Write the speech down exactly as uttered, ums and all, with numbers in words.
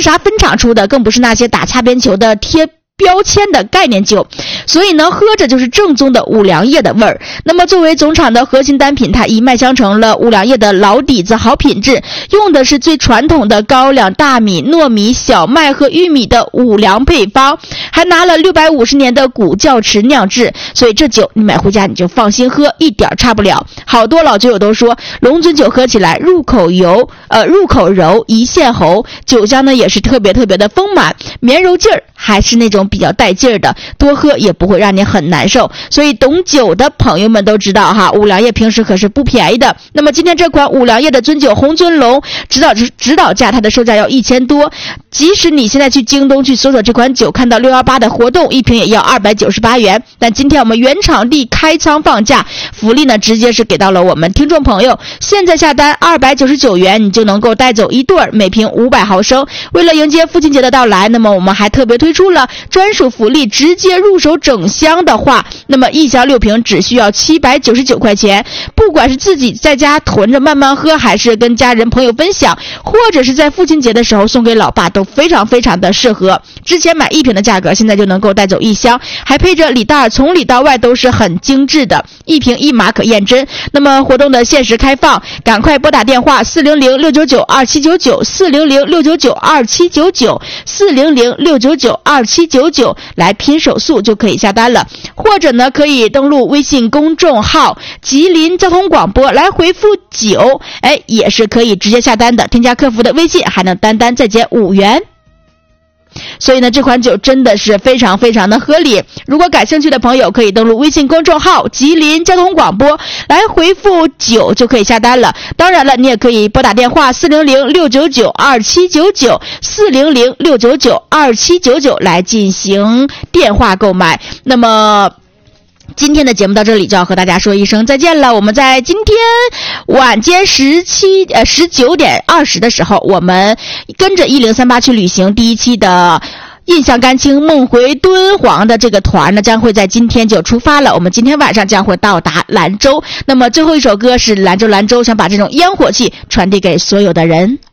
啥分厂出的，更不是那些打擦边球的贴标签的概念酒，所以呢，喝着就是正宗的五粮液的味儿。那么作为总厂的核心单品，它一脉相承了五粮液的老底子、好品质，用的是最传统的高粱、大米、糯米、小麦和玉米的五粮配方，还拿了六百五十年的古窖池酿制，所以这酒你买回家你就放心喝，一点差不了。好多老酒友都说，龙尊酒喝起来入口油，呃，入口柔，一线喉，酒香呢也是特别特别的丰满，绵柔劲儿还是那种比较带劲儿的，多喝也不会让你很难受。所以懂酒的朋友们都知道哈，五粮液平时可是不便宜的。那么今天这款五粮液的尊酒红尊龙指导指导价，它的售价要一千多，即使你现在去京东去搜索这款酒，看到六一八的活动，一瓶也要二百九十八元。但今天我们原场地开仓放价，福利呢直接是给到了我们听众朋友，现在下单二百九十九元，你就能够带走一对儿，每瓶五百毫升。为了迎接父亲节的到来，那么我们还特别推出了专属福利，直接入手整箱的话，那么一箱六瓶只需要七百九十九块钱。不管是自己在家囤着慢慢喝，还是跟家人朋友分享，或者是在父亲节的时候送给老爸，都非常非常的适合。之前买一瓶的价格，现在就能够带走一箱，还配着礼袋，从里到外都是很精致的，一瓶一码可验真。那么活动的限时开放，赶快拨打电话四零零六九九二七九九 四零零六九九二七九九 四零零六九九二七九九来拼手速就可以下单了。或者呢，可以登录微信公众号吉林交通广播来回复九，哎，也是可以直接下单的，添加客服的微信还能单单再减五元。所以呢，这款酒真的是非常非常的合理。如果感兴趣的朋友，可以登录微信公众号吉林交通广播来回复九就可以下单了。当然了，你也可以拨打电话四零零六九九二七九九 四零零六九九二七九九来进行电话购买。那么今天的节目到这里就要和大家说一声再见了。我们在今天晚间十七呃十九点二十的时候，我们跟着一零三八去旅行第一期的印象甘青梦回敦煌的这个团呢，将会在今天就出发了。我们今天晚上将会到达兰州。那么最后一首歌是兰州兰州，想把这种烟火气传递给所有的人。